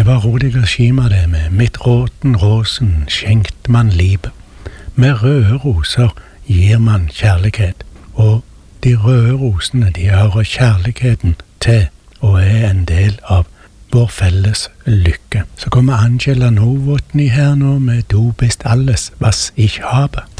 var Rudiger Schima det, med mitt råten rosen skjenkt man livet. Med røde roser gir man kjærlighet, og de røde rosene de hører kjærligheten til og er en del av vår felles lykke. Så kommer Angela Novotny her nå med Du bist alles, was ich habe.